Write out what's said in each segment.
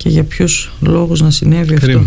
και για ποιους λόγους να συνέβη αυτό.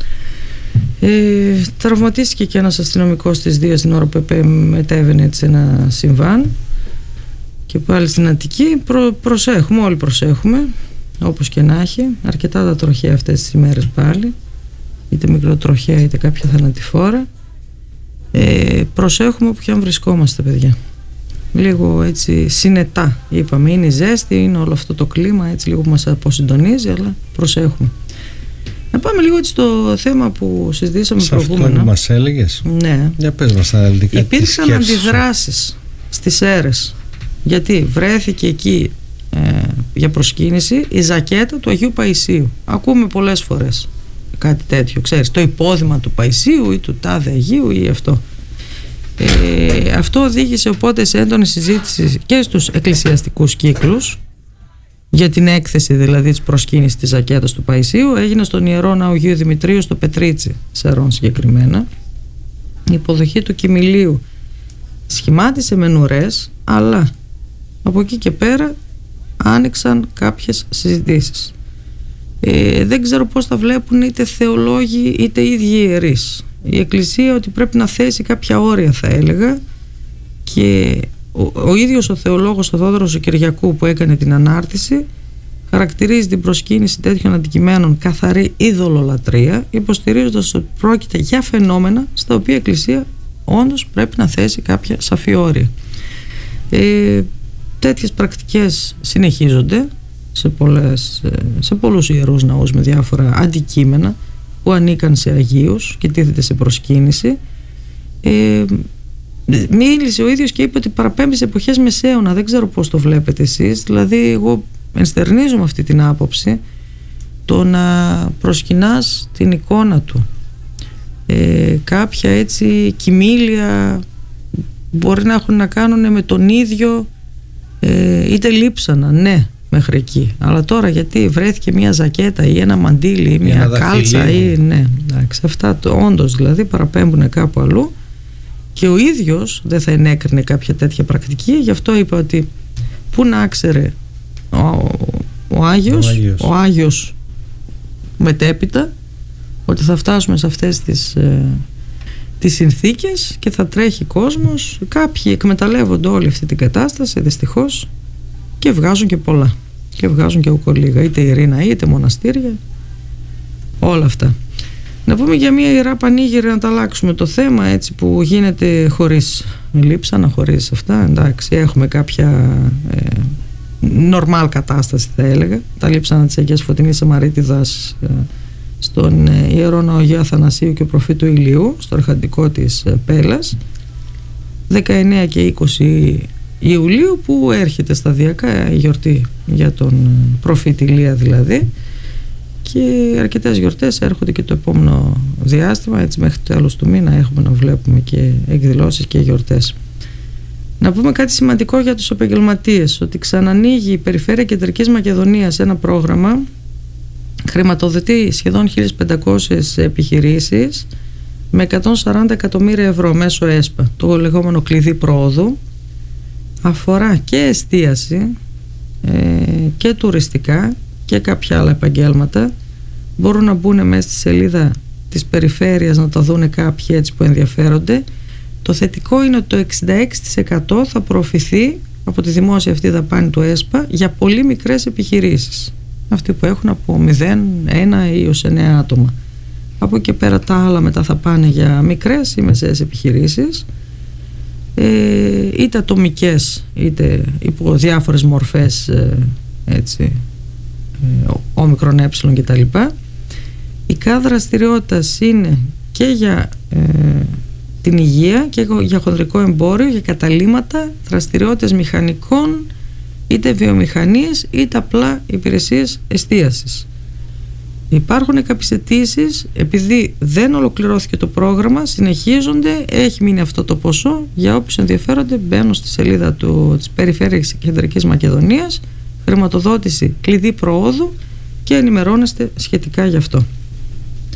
Τραυματίστηκε και ένας αστυνομικός στις 2 την ώρα που μετέβαινε έτσι ένα συμβάν, και πάλι στην Αττική. Προσέχουμε, όλοι προσέχουμε, όπως και να έχει. Αρκετά τα τροχαία αυτές τις ημέρες πάλι, είτε μικροτροχαία είτε κάποια θανατηφόρα. Προσέχουμε όπου και αν βρισκόμαστε, παιδιά. Λίγο έτσι συνετά είπαμε, είναι η ζέστη, είναι όλο αυτό το κλίμα έτσι λίγο που μας αποσυντονίζει, αλλά προσέχουμε. Να πάμε λίγο έτσι στο θέμα που συζητήσαμε προηγούμενα. Αυτό που μας έλεγες. Ναι. Για πες μας αναλυτικά. Υπήρξαν αντιδράσεις στις Σέρρες, γιατί βρέθηκε εκεί για προσκύνηση η ζακέτα του Αγίου Παϊσίου. Ακούμε πολλές φορές κάτι τέτοιο, ξέρεις, το υπόδημα του Παϊσίου ή του τάδε Αγίου ή αυτό. Αυτό οδήγησε οπότε σε έντονη συζήτηση και στους εκκλησιαστικούς κύκλους για την έκθεση δηλαδή της προσκύνησης της ζακέτας του Παϊσίου. Έγινε στον Ιερό Ναό Αγίου Δημητρίου στο Πετρίτσι Σερών συγκεκριμένα. Η υποδοχή του κοιμηλίου σχημάτισε με νουρές, αλλά από εκεί και πέρα άνοιξαν κάποιες συζητήσεις. Δεν ξέρω πώς τα βλέπουν είτε θεολόγοι είτε οι ίδιοι ιερείς. Η Εκκλησία ότι πρέπει να θέσει κάποια όρια, θα έλεγα, και ο ίδιος ο θεολόγος ο Θόδωρος ο Κυριακού που έκανε την ανάρτηση χαρακτηρίζει την προσκύνηση τέτοιων αντικειμένων καθαρή ειδωλολατρεία, υποστηρίζοντας ότι πρόκειται για φαινόμενα στα οποία η Εκκλησία όντως πρέπει να θέσει κάποια σαφή όρια. Τέτοιες πρακτικές συνεχίζονται σε πολλούς ιερούς ναούς με διάφορα αντικείμενα που ανήκαν σε Αγίους και τίθεται σε προσκύνηση. Μίλησε ο ίδιος και είπε ότι παραπέμπει σε εποχές Μεσαίωνα. Δεν ξέρω πώς το βλέπετε εσείς. Δηλαδή εγώ ενστερνίζομαι αυτή την άποψη, το να προσκυνάς την εικόνα του, κάποια έτσι κοιμήλια μπορεί να έχουν να κάνουν με τον ίδιο, είτε λείψανα, ναι, μέχρι εκεί, αλλά τώρα γιατί βρέθηκε μια ζακέτα ή ένα μαντίλι ή μια κάλτσα ή, ναι, εντάξει, αυτά όντως δηλαδή παραπέμπουν κάπου αλλού, και ο ίδιος δεν θα ενέκρινε κάποια τέτοια πρακτική. Γι' αυτό είπα ότι πού να ξέρε ο Άγιος μετέπειτα ότι θα φτάσουμε σε αυτές τις συνθήκες και θα τρέχει κόσμος. Κάποιοι εκμεταλλεύονται όλη αυτή την κατάσταση δυστυχώς και βγάζουν και πολλά και βγάζουν και ουκολίγα, είτε ειρήνα είτε μοναστήρια, όλα αυτά. Να πούμε για μια ιερά πανήγυρη, να τα αλλάξουμε το θέμα, έτσι, που γίνεται χωρίς λείψανα, χωρίς αυτά. Εντάξει, έχουμε κάποια νορμάλ κατάσταση, θα έλεγα. Τα λείψανα της Αγίας Φωτεινής Σαμαρίτιδας στον Ιερό Ναό Αγίου Αθανασίου και Προφήτου Ηλίου, στο αρχαντικό της Πέλας, 19 και 20 Ιουλίου, που έρχεται σταδιακά η γιορτή για τον Προφήτη Ηλία δηλαδή, και αρκετές γιορτές έρχονται και το επόμενο διάστημα, έτσι μέχρι το τέλος του μήνα έχουμε να βλέπουμε και εκδηλώσεις και γιορτές. Να πούμε κάτι σημαντικό για τους επαγγελματίες, ότι ξανανοίγει η Περιφέρεια Κεντρικής Μακεδονίας ένα πρόγραμμα, χρηματοδοτεί σχεδόν 1.500 επιχειρήσεις με 140 εκατομμύρια ευρώ μέσω ΕΣΠΑ, το λεγόμενο κλειδί πρόοδου. Αφορά και εστίαση και τουριστικά και κάποια άλλα επαγγέλματα. Μπορούν να μπουν μέσα στη σελίδα της περιφέρειας να τα δούνε κάποιοι έτσι που ενδιαφέρονται. Το θετικό είναι ότι το 66% θα προωθηθεί από τη δημόσια αυτή δαπάνη του ΕΣΠΑ για πολύ μικρές επιχειρήσεις, αυτοί που έχουν από 0, 1 ή ως 9 άτομα. Από εκεί πέρα τα άλλα μετά θα πάνε για μικρές ή μεσαίες επιχειρήσεις, είτε ατομικές είτε υπό διάφορες μορφές, έτσι, όμικρον ε και τα λοιπά. Η κάθε δραστηριότητα είναι και για την υγεία και για χονδρικό εμπόριο, για καταλύματα, δραστηριότητες μηχανικών, είτε βιομηχανίες είτε απλά υπηρεσίες εστίασης. Υπάρχουν κάποιες αιτήσεις, επειδή δεν ολοκληρώθηκε το πρόγραμμα, συνεχίζονται, έχει μείνει αυτό το ποσό. Για όποιους ενδιαφέρονται μπαίνουν στη σελίδα της Περιφέρειας Κεντρικής Μακεδονίας, χρηματοδότηση κλειδί προόδου, και ενημερώνεστε σχετικά γι' αυτό.